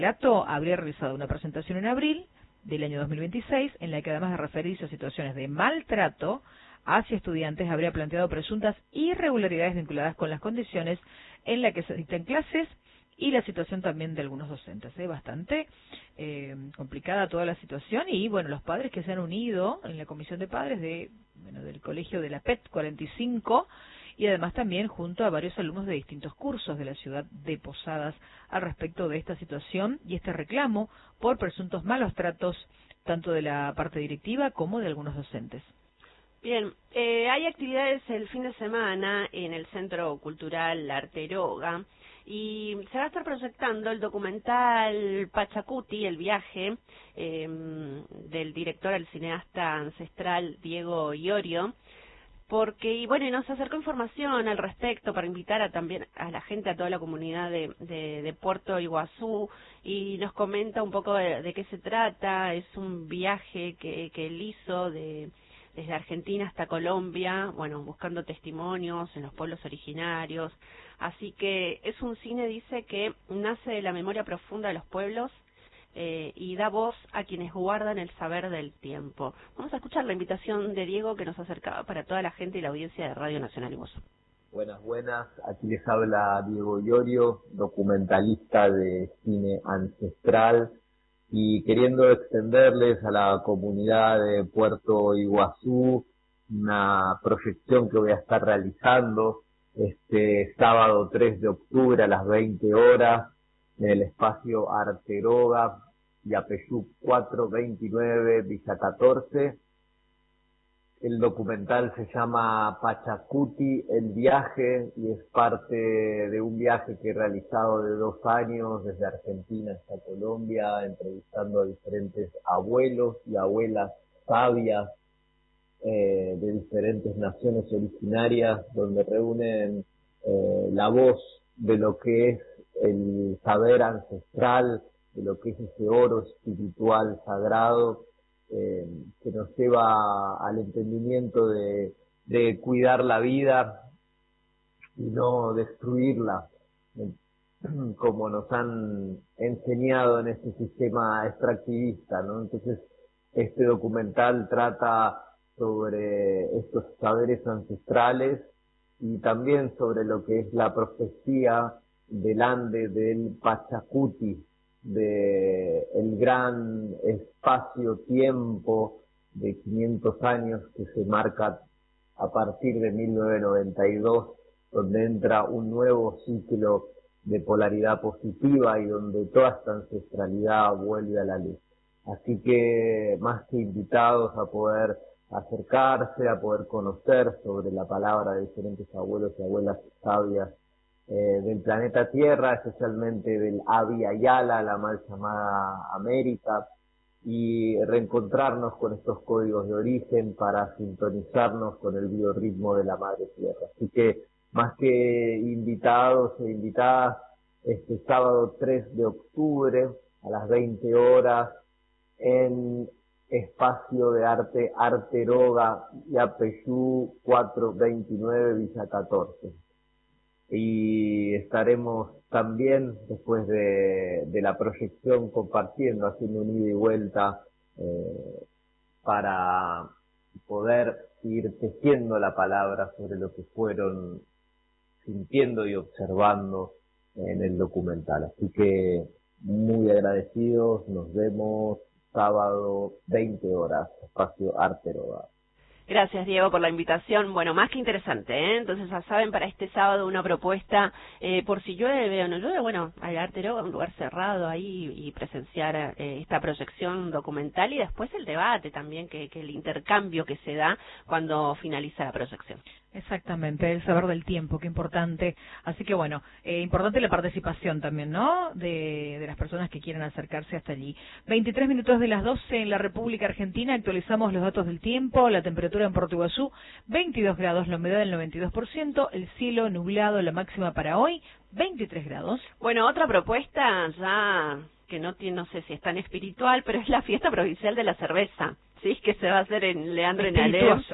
Lato habría realizado una presentación en abril del año 2026, en la que además de referirse a situaciones de maltrato hacia estudiantes, habría planteado presuntas irregularidades vinculadas con las condiciones en las que se dictan clases y la situación también de algunos docentes. Es bastante complicada toda la situación y, bueno, los padres que se han unido en la comisión de padres del colegio de la PET 45 y además también junto a varios alumnos de distintos cursos de la ciudad de Posadas al respecto de esta situación y este reclamo por presuntos malos tratos tanto de la parte directiva como de algunos docentes. Bien, hay actividades el fin de semana en el Centro Cultural Arteroga y se va a estar proyectando el documental Pachacuti, el viaje del director, el cineasta ancestral Diego Iorio, porque, y bueno, y nos acercó información al respecto para invitar también a la gente, a toda la comunidad de Puerto Iguazú, y nos comenta un poco de qué se trata. Es un viaje que él hizo desde Argentina hasta Colombia, bueno, buscando testimonios en los pueblos originarios. Así que es un cine, dice, que nace de la memoria profunda de los pueblos y da voz a quienes guardan el saber del tiempo. Vamos a escuchar la invitación de Diego que nos acercaba para toda la gente y la audiencia de Radio Nacional Iguazú. Buenas, aquí les habla Diego Iorio, documentalista de cine ancestral, y queriendo extenderles a la comunidad de Puerto Iguazú una proyección que voy a estar realizando este sábado 3 de octubre a las 20 horas en el espacio Arteroga, Yapeyú 429, Villa 14. El documental se llama Pachacuti, el viaje, y es parte de un viaje que he realizado de 2 años desde Argentina hasta Colombia, entrevistando a diferentes abuelos y abuelas sabias de diferentes naciones originarias, donde reúnen la voz de lo que es el saber ancestral, de lo que es ese oro espiritual sagrado, que nos lleva al entendimiento de cuidar la vida y no destruirla, como nos han enseñado en este sistema extractivista, ¿no? Entonces, este documental trata sobre estos saberes ancestrales y también sobre lo que es la profecía del Ande, del Pachacuti, de el gran espacio-tiempo de 500 años que se marca a partir de 1992, donde entra un nuevo ciclo de polaridad positiva y donde toda esta ancestralidad vuelve a la luz. Así que más que invitados a poder acercarse, a poder conocer sobre la palabra de diferentes abuelos y abuelas sabias del planeta Tierra, especialmente del Abya Yala, la mal llamada América, y reencontrarnos con estos códigos de origen para sintonizarnos con el biorritmo de la Madre Tierra. Así que, más que invitados e invitadas, este sábado 3 de octubre a las 20 horas en Espacio de Arte Arteroga, Yapeyú 429, Villa 14. Y estaremos también, después de la proyección, compartiendo, haciendo un ida y vuelta para poder ir tejiendo la palabra sobre lo que fueron sintiendo y observando en el documental. Así que muy agradecidos, nos vemos sábado 20 horas, Espacio Arteroga. Gracias, Diego, por la invitación. Bueno, más que interesante, ¿eh? Entonces, ya saben, para este sábado una propuesta, por si llueve o no llueve, bueno, al Arteroga, un lugar cerrado ahí, y presenciar esta proyección documental y después el debate también, que el intercambio que se da cuando finaliza la proyección. Exactamente, el saber del tiempo, qué importante. Así que bueno, importante la participación también, ¿no?, de las personas que quieran acercarse hasta allí. 23 minutos de las 12 en la República Argentina, actualizamos los datos del tiempo, la temperatura en Puerto Iguazú, 22 grados, la humedad del 92%, el cielo nublado, la máxima para hoy, 23 grados. Bueno, otra propuesta ya que no sé si es tan espiritual, pero es la fiesta provincial de la cerveza, ¿sí?, que se va a hacer en Leandro en Alem.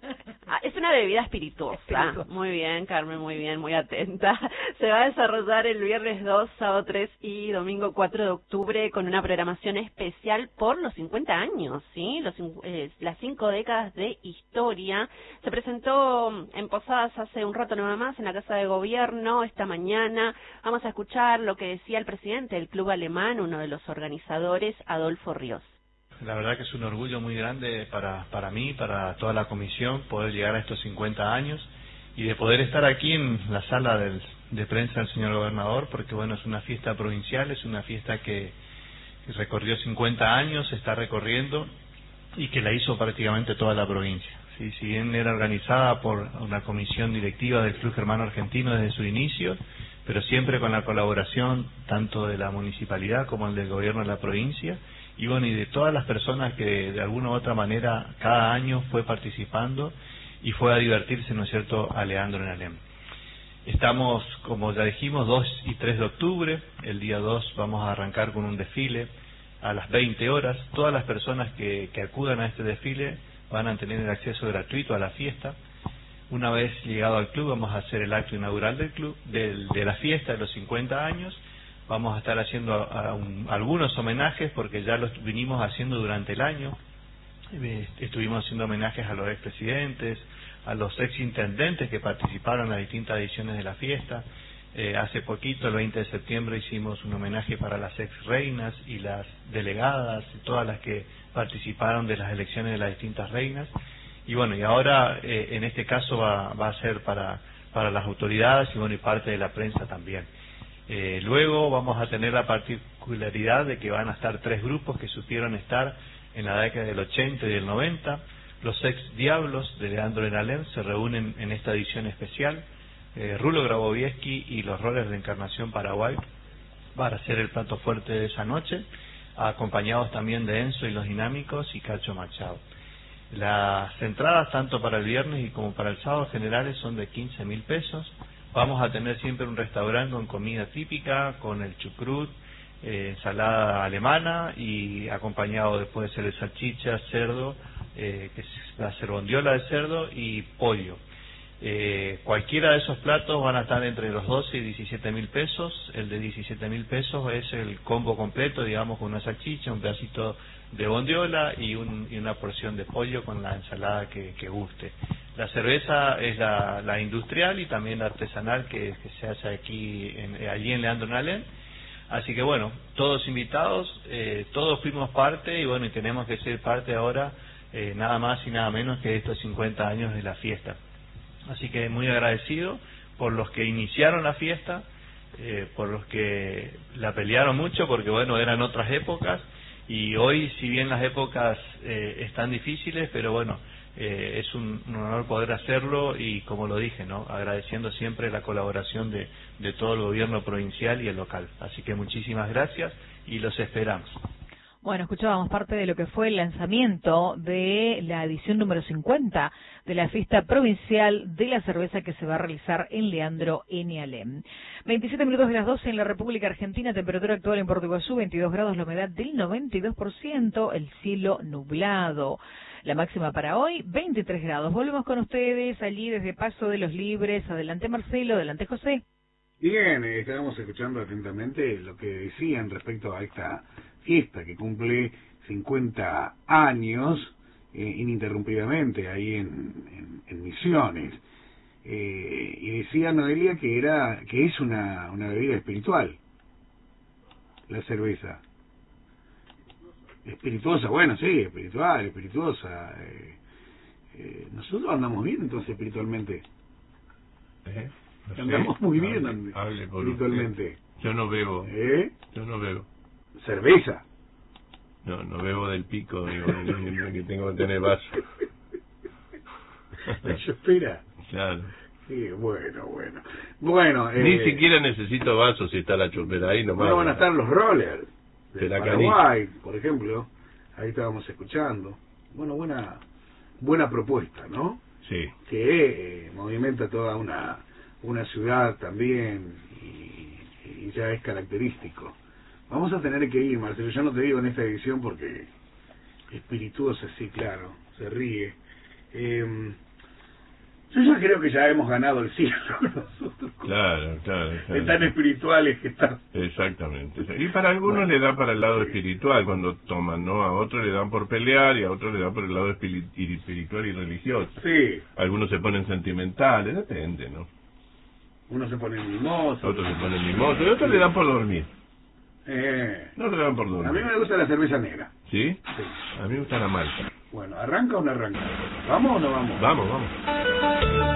Es una bebida espirituosa. Muy bien, Carmen, muy bien, muy atenta. Se va a desarrollar el viernes 2, sábado 3 y domingo 4 de octubre con una programación especial por los 50 años, ¿sí? Las 5 décadas de historia. Se presentó en Posadas hace un rato nada más en la Casa de Gobierno esta mañana. Vamos a escuchar lo que decía el presidente del Club Alemán, uno de los organizadores, Adolfo Ríos. La verdad que es un orgullo muy grande para mí, para toda la comisión, poder llegar a estos 50 años y de poder estar aquí en la sala de prensa del señor gobernador, porque bueno, es una fiesta provincial, es una fiesta que recorrió 50 años, está recorriendo y que la hizo prácticamente toda la provincia. ¿Sí? Si bien era organizada por una comisión directiva del Club Germano Argentino desde su inicio, pero siempre con la colaboración tanto de la municipalidad como el del gobierno de la provincia, y bueno, y de todas las personas que de alguna u otra manera cada año fue participando y fue a divertirse, ¿no es cierto?, a Leandro en Alem. Estamos, como ya dijimos, 2 y 3 de octubre, el día 2 vamos a arrancar con un desfile a las 20 horas. Todas las personas que acudan a este desfile van a tener el acceso gratuito a la fiesta. Una vez llegado al club vamos a hacer el acto inaugural del club, de la fiesta de los 50 años. Vamos a estar haciendo algunos homenajes porque ya los vinimos haciendo durante el año. Estuvimos haciendo homenajes a los expresidentes, a los exintendentes que participaron en las distintas ediciones de la fiesta. Hace poquito, el 20 de septiembre, hicimos un homenaje para las exreinas y las delegadas, todas las que participaron de las elecciones de las distintas reinas. Y bueno, y ahora en este caso va a ser para las autoridades y bueno, y parte de la prensa también. Luego vamos a tener la particularidad de que van a estar 3 grupos que supieron estar en la década del 80 y del 90. Los ex Diablos de Leandro en Alem se reúnen en esta edición especial. Rulo Grabowieski y los Rollers de Encarnación Paraguay van a ser el plato fuerte de esa noche, acompañados también de Enzo y los Dinámicos y Cacho Machado. Las entradas tanto para el viernes y como para el sábado generales son de 15.000 pesos. Vamos a tener siempre un restaurante con comida típica, con el chucrut, ensalada alemana y acompañado después de ser de salchicha, cerdo, que es la cerbondiola de cerdo y pollo. Cualquiera de esos platos van a estar entre los 12 y 17.000 pesos. El de 17.000 pesos es el combo completo, digamos, con una salchicha, un pedacito de bondiola y una porción de pollo con la ensalada que guste. La cerveza es la industrial y también la artesanal que se hace allí en Leandro en Alem. Así que bueno, todos invitados, todos fuimos parte y bueno, y tenemos que ser parte ahora, nada más y nada menos que de estos 50 años de la fiesta. Así que muy agradecido por los que iniciaron la fiesta, por los que la pelearon mucho, porque bueno, eran otras épocas, y hoy, si bien las épocas están difíciles, pero bueno, es un honor poder hacerlo y como lo dije, ¿no?, agradeciendo siempre la colaboración de todo el gobierno provincial y el local. Así que muchísimas gracias y los esperamos. Bueno, escuchábamos parte de lo que fue el lanzamiento de la edición número 50 de la fiesta provincial de la cerveza que se va a realizar en Leandro en Alem. 27 minutos de las 12 en la República Argentina, temperatura actual en Puerto Iguazú, 22 grados, la humedad del 92%, el cielo nublado. La máxima para hoy, 23 grados. Volvemos con ustedes allí desde Paso de los Libres. Adelante Marcelo, adelante José. Bien, estábamos escuchando atentamente lo que decían respecto a esta fiesta que cumple 50 años ininterrumpidamente ahí en Misiones. Y decía Noelia que es una bebida espiritual, la cerveza. Espirituosa, bueno, sí, espirituosa. Nosotros andamos bien entonces espiritualmente. No andamos sé, muy bien hable por espiritualmente. usted. Yo no bebo. Yo no bebo. ¿Cerveza? No bebo del pico, digo, que tengo que tener vaso. ¿Eso espera? Claro. Sí, bueno. Ni siquiera necesito vaso si está la chopera ahí nomás. No van a estar los rollers de la Paraguay, por ejemplo. Ahí estábamos escuchando. Bueno, buena propuesta, ¿no? Sí. Que movimenta toda una ciudad también y ya es característico. Vamos a tener que ir, Marcelo, yo no te digo en esta edición porque espirituosa, sí, claro, se ríe. Yo ya creo que ya hemos ganado el cielo nosotros. Claro. De tan espirituales que están. Exactamente. Y para algunos le da para el lado espiritual cuando toman, ¿no? A otros le dan por pelear y a otros le dan por el lado espiritual y religioso. Sí. Algunos se ponen sentimentales, depende, ¿no? Uno se pone mimoso. Otros se ponen mimosos, y otros le dan por dormir. No le dan por dormir. A mí me gusta la cerveza negra. ¿Sí? Sí. A mí me gusta la malta. Bueno, ¿arranca o no arranca? ¿Vamos o no vamos? Vamos.